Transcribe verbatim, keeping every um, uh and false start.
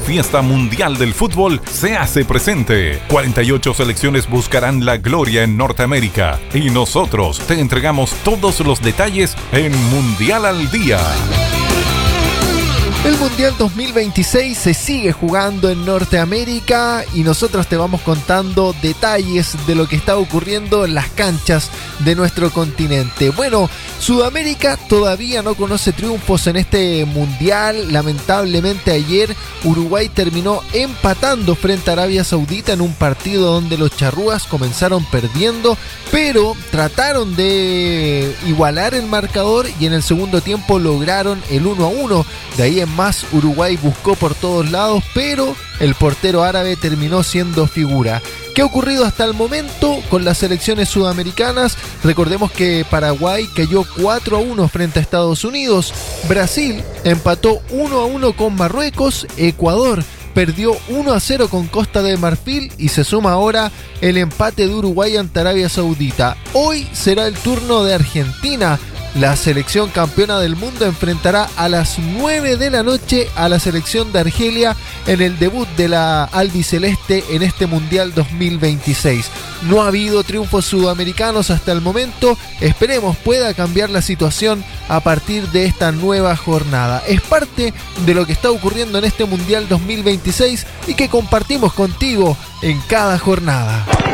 fiesta mundial del fútbol se hace presente. cuarenta y ocho selecciones buscarán la gloria en Norteamérica y nosotros te entregamos todos los detalles en Mundial al Día. El Mundial dos mil veintiséis se sigue jugando en Norteamérica y nosotros te vamos contando detalles de lo que está ocurriendo en las canchas de nuestro continente. Bueno, Sudamérica todavía no conoce triunfos en este Mundial. Lamentablemente ayer Uruguay terminó empatando frente a Arabia Saudita en un partido donde los charrúas comenzaron perdiendo, pero trataron de igualar el marcador y en el segundo tiempo lograron el uno a uno. De ahí en más, Uruguay buscó por todos lados, pero el portero árabe terminó siendo figura. ¿Qué ha ocurrido hasta el momento con las selecciones sudamericanas? Recordemos que Paraguay cayó cuatro a uno frente a Estados Unidos. Brasil empató uno a uno con Marruecos. Ecuador perdió uno a cero con Costa de Marfil y se suma ahora el empate de Uruguay ante Arabia Saudita. Hoy será el turno de Argentina. La selección campeona del mundo enfrentará a las nueve de la noche a la selección de Argelia en el debut de la albiceleste en este Mundial dos mil veintiséis. No ha habido triunfos sudamericanos hasta el momento. Esperemos pueda cambiar la situación a partir de esta nueva jornada. Es parte de lo que está ocurriendo en este Mundial dos mil veintiséis y que compartimos contigo en cada jornada.